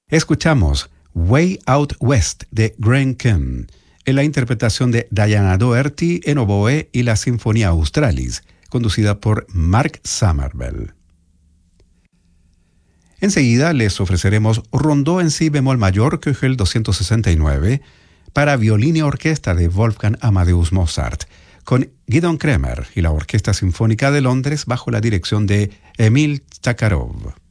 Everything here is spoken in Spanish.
Escuchamos Way Out West de Graham King, en la interpretación de Diana Doherty en oboe y la Sinfonía Australis, conducida por Mark Somervell. Enseguida les ofreceremos Rondó en si bemol mayor, Köchel 269, para violín y orquesta de Wolfgang Amadeus Mozart, con Gidon Kremer y la Orquesta Sinfónica de Londres bajo la dirección de Emil Takarov.